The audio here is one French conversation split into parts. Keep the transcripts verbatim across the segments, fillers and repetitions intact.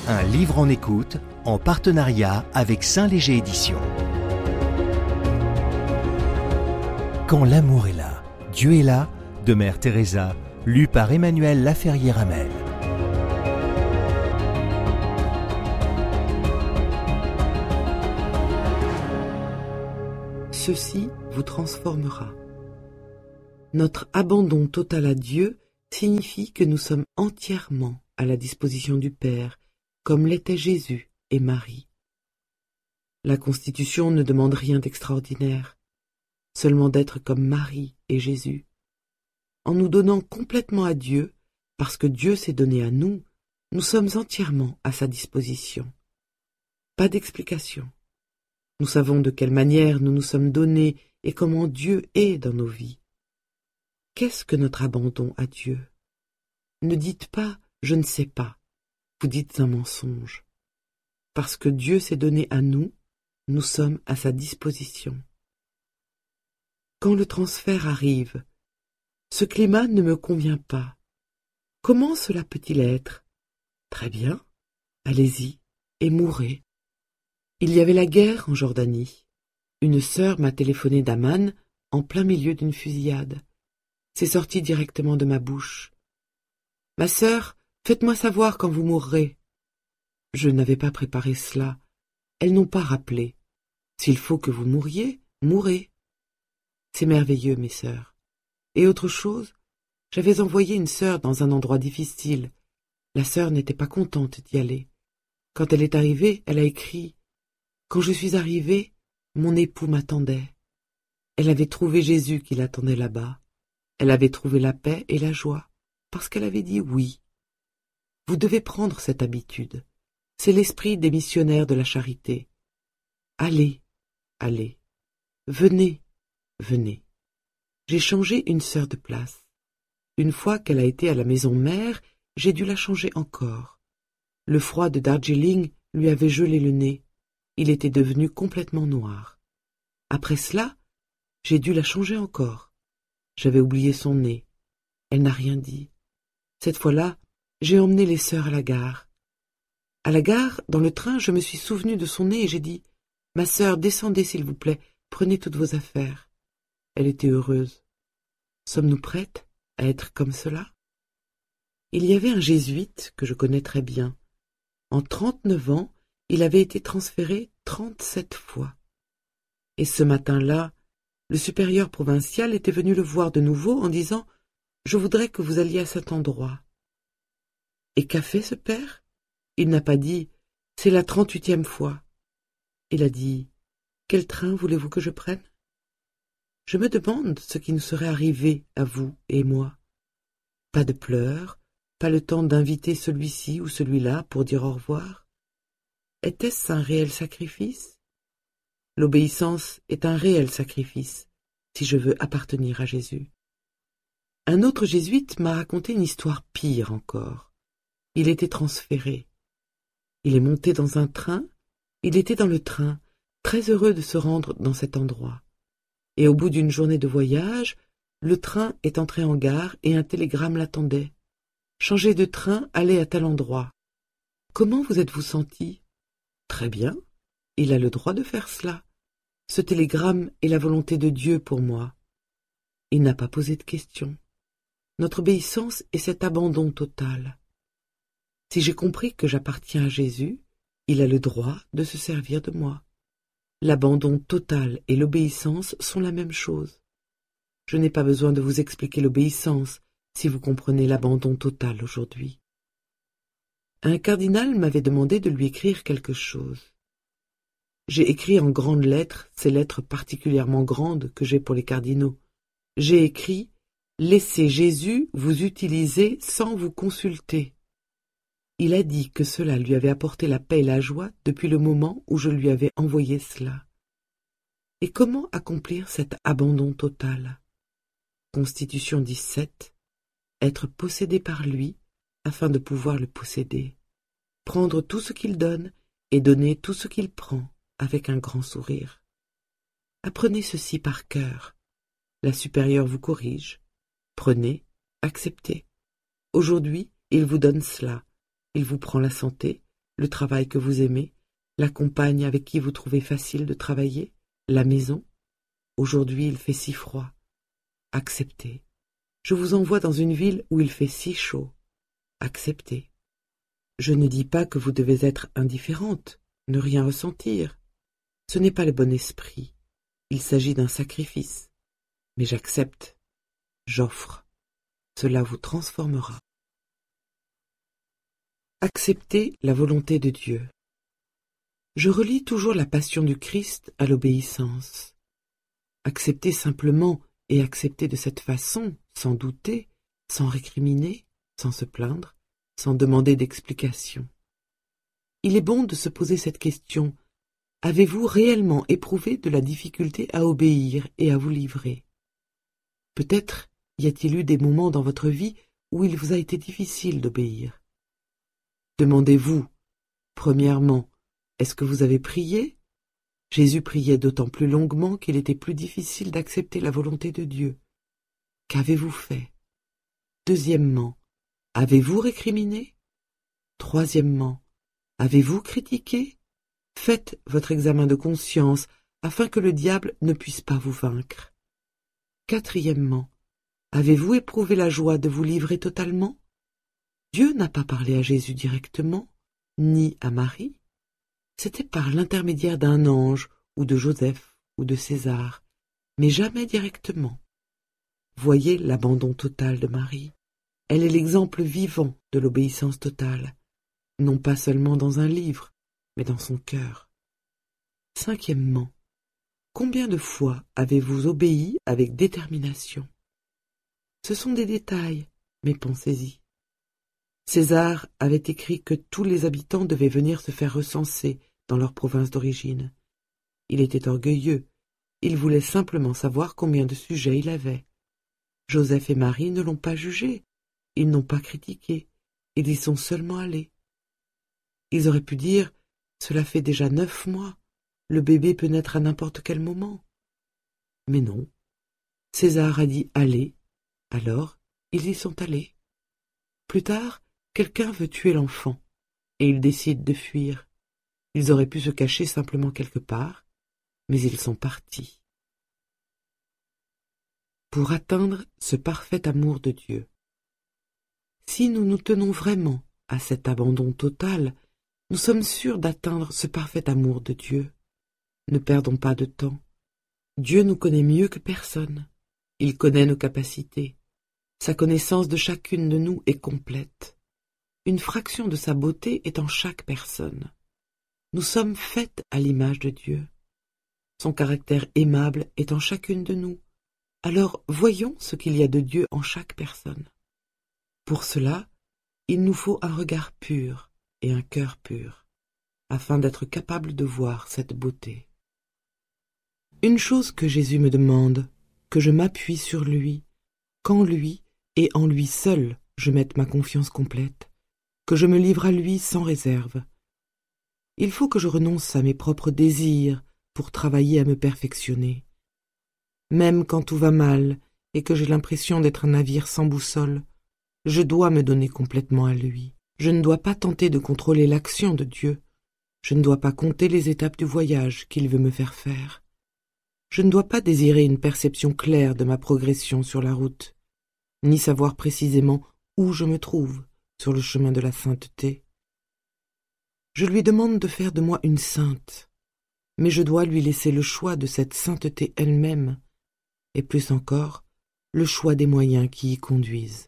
Un livre en écoute, en partenariat avec Saint-Léger Éditions. Quand l'amour est là, Dieu est là, de Mère Teresa, lu par Emmanuel Laferrière-Hamel. Ceci vous transformera. Notre abandon total à Dieu signifie que nous sommes entièrement à la disposition du Père, comme l'étaient Jésus et Marie. La Constitution ne demande rien d'extraordinaire, seulement d'être comme Marie et Jésus. En nous donnant complètement à Dieu, parce que Dieu s'est donné à nous, nous sommes entièrement à sa disposition. Pas d'explication. Nous savons de quelle manière nous nous sommes donnés et comment Dieu est dans nos vies. Qu'est-ce que notre abandon à Dieu? Ne dites pas « je ne sais pas », vous dites un mensonge. Parce que Dieu s'est donné à nous, nous sommes à sa disposition. Quand le transfert arrive, ce climat ne me convient pas. Comment cela peut-il être? Très bien, allez-y et mourrez. Il y avait la guerre en Jordanie. Une sœur m'a téléphoné d'Amman en plein milieu d'une fusillade. C'est sorti directement de ma bouche. Ma sœur, faites-moi savoir quand vous mourrez. Je n'avais pas préparé cela. Elles n'ont pas rappelé. S'il faut que vous mouriez, mourrez. C'est merveilleux, mes sœurs. Et autre chose, j'avais envoyé une sœur dans un endroit difficile. La sœur n'était pas contente d'y aller. Quand elle est arrivée, elle a écrit « Quand je suis arrivée, mon époux m'attendait. » Elle avait trouvé Jésus qui l'attendait là-bas. Elle avait trouvé la paix et la joie, parce qu'elle avait dit oui. Vous devez prendre cette habitude. C'est l'esprit des missionnaires de la charité. Allez, allez. Venez, venez. J'ai changé une sœur de place. Une fois qu'elle a été à la maison mère, j'ai dû la changer encore. Le froid de Darjeeling lui avait gelé le nez. Il était devenu complètement noir. Après cela, j'ai dû la changer encore. J'avais oublié son nez. Elle n'a rien dit. Cette fois-là, j'ai emmené les sœurs à la gare. À la gare, dans le train, je me suis souvenu de son nez et j'ai dit « Ma sœur, descendez s'il vous plaît, prenez toutes vos affaires. » Elle était heureuse. Sommes-nous prêtes à être comme cela? Il y avait un jésuite que je connais très bien. En trente-neuf ans, il avait été transféré trente-sept fois. Et ce matin-là, le supérieur provincial était venu le voir de nouveau en disant « Je voudrais que vous alliez à cet endroit. » Et qu'a fait ce père? Il n'a pas dit « C'est la trente-huitième fois. » Il a dit « Quel train voulez-vous que je prenne ?» Je me demande ce qui nous serait arrivé à vous et moi. Pas de pleurs, pas le temps d'inviter celui-ci ou celui-là pour dire au revoir. Était-ce un réel sacrifice? L'obéissance est un réel sacrifice, si je veux appartenir à Jésus. Un autre jésuite m'a raconté une histoire pire encore. Il était transféré. Il est monté dans un train, il était dans le train, très heureux de se rendre dans cet endroit. Et au bout d'une journée de voyage, le train est entré en gare et un télégramme l'attendait. Changez de train, allez à tel endroit. Comment vous êtes-vous senti? Très bien, il a le droit de faire cela. Ce télégramme est la volonté de Dieu pour moi. Il n'a pas posé de questions. Notre obéissance est cet abandon total. Si j'ai compris que j'appartiens à Jésus, il a le droit de se servir de moi. L'abandon total et l'obéissance sont la même chose. Je n'ai pas besoin de vous expliquer l'obéissance si vous comprenez l'abandon total aujourd'hui. Un cardinal m'avait demandé de lui écrire quelque chose. J'ai écrit en grandes lettres ces lettres particulièrement grandes que j'ai pour les cardinaux. J'ai écrit « Laissez Jésus vous utiliser sans vous consulter ». Il a dit que cela lui avait apporté la paix et la joie depuis le moment où je lui avais envoyé cela. Et comment accomplir cet abandon total? Constitution dix-sept. Être possédé par lui afin de pouvoir le posséder. Prendre tout ce qu'il donne et donner tout ce qu'il prend avec un grand sourire. Apprenez ceci par cœur. La supérieure vous corrige. Prenez, acceptez. Aujourd'hui, il vous donne cela. Il vous prend la santé, le travail que vous aimez, la compagne avec qui vous trouvez facile de travailler, la maison. Aujourd'hui, il fait si froid. Acceptez. Je vous envoie dans une ville où il fait si chaud. Acceptez. Je ne dis pas que vous devez être indifférente, ne rien ressentir. Ce n'est pas le bon esprit. Il s'agit d'un sacrifice. Mais j'accepte. J'offre. Cela vous transformera. Acceptez la volonté de Dieu. Je relie toujours la passion du Christ à l'obéissance. Accepter simplement et accepter de cette façon, sans douter, sans récriminer, sans se plaindre, sans demander d'explication. Il est bon de se poser cette question. Avez-vous réellement éprouvé de la difficulté à obéir et à vous livrer? Peut-être y a-t-il eu des moments dans votre vie où il vous a été difficile d'obéir. Demandez-vous, premièrement, est-ce que vous avez prié? Jésus priait d'autant plus longuement qu'il était plus difficile d'accepter la volonté de Dieu. Qu'avez-vous fait? Deuxièmement, avez-vous récriminé? Troisièmement, avez-vous critiqué? Faites votre examen de conscience afin que le diable ne puisse pas vous vaincre. Quatrièmement, avez-vous éprouvé la joie de vous livrer totalement? Dieu n'a pas parlé à Jésus directement, ni à Marie. C'était par l'intermédiaire d'un ange, ou de Joseph, ou de César, mais jamais directement. Voyez l'abandon total de Marie. Elle est l'exemple vivant de l'obéissance totale, non pas seulement dans un livre, mais dans son cœur. Cinquièmement, combien de fois avez-vous obéi avec détermination? Ce sont des détails, mais pensez-y. César avait écrit que tous les habitants devaient venir se faire recenser dans leur province d'origine. Il était orgueilleux, il voulait simplement savoir combien de sujets il avait. Joseph et Marie ne l'ont pas jugé, ils n'ont pas critiqué, ils y sont seulement allés. Ils auraient pu dire « Cela fait déjà neuf mois, le bébé peut naître à n'importe quel moment. » Mais non, César a dit « Allez », alors ils y sont allés. Plus tard, quelqu'un veut tuer l'enfant, et ils décident de fuir. Ils auraient pu se cacher simplement quelque part, mais ils sont partis. Pour atteindre ce parfait amour de Dieu. Si nous nous tenons vraiment à cet abandon total, nous sommes sûrs d'atteindre ce parfait amour de Dieu. Ne perdons pas de temps. Dieu nous connaît mieux que personne. Il connaît nos capacités. Sa connaissance de chacune de nous est complète. Une fraction de sa beauté est en chaque personne. Nous sommes faites à l'image de Dieu. Son caractère aimable est en chacune de nous. Alors voyons ce qu'il y a de Dieu en chaque personne. Pour cela, il nous faut un regard pur et un cœur pur, afin d'être capable de voir cette beauté. Une chose que Jésus me demande, que je m'appuie sur lui, qu'en lui et en lui seul je mette ma confiance complète, que je me livre à lui sans réserve. Il faut que je renonce à mes propres désirs pour travailler à me perfectionner. Même quand tout va mal et que j'ai l'impression d'être un navire sans boussole, je dois me donner complètement à lui. Je ne dois pas tenter de contrôler l'action de Dieu. Je ne dois pas compter les étapes du voyage qu'il veut me faire faire. Je ne dois pas désirer une perception claire de ma progression sur la route, ni savoir précisément où je me trouve sur le chemin de la sainteté. Je lui demande de faire de moi une sainte, mais je dois lui laisser le choix de cette sainteté elle-même, et plus encore, le choix des moyens qui y conduisent.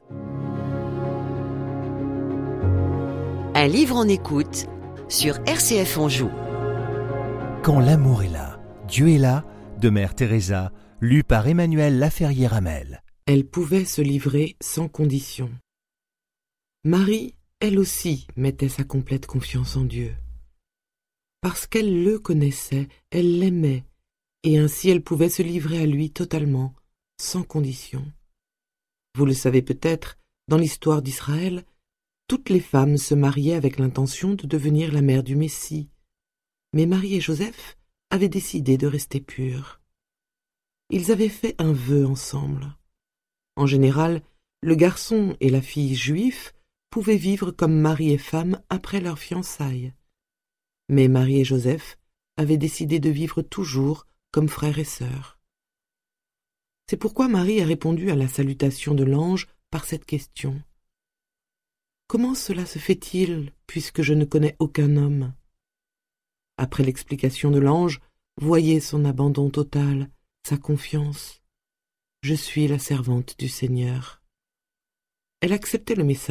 Un livre en écoute sur R C F Anjou. Quand l'amour est là, Dieu est là, de Mère Teresa, lu par Emmanuel Laferrière-Hamel. Elle pouvait se livrer sans condition. Marie, elle aussi, mettait sa complète confiance en Dieu. Parce qu'elle le connaissait, elle l'aimait, et ainsi elle pouvait se livrer à lui totalement, sans condition. Vous le savez peut-être, dans l'histoire d'Israël, toutes les femmes se mariaient avec l'intention de devenir la mère du Messie, mais Marie et Joseph avaient décidé de rester purs. Ils avaient fait un vœu ensemble. En général, le garçon et la fille juifs pouvaient vivre comme mari et femme après leur fiançailles. Mais Marie et Joseph avaient décidé de vivre toujours comme frères et sœurs. C'est pourquoi Marie a répondu à la salutation de l'ange par cette question. « Comment cela se fait-il, puisque je ne connais aucun homme ?» Après l'explication de l'ange, voyez son abandon total, sa confiance. « Je suis la servante du Seigneur. » Elle acceptait le message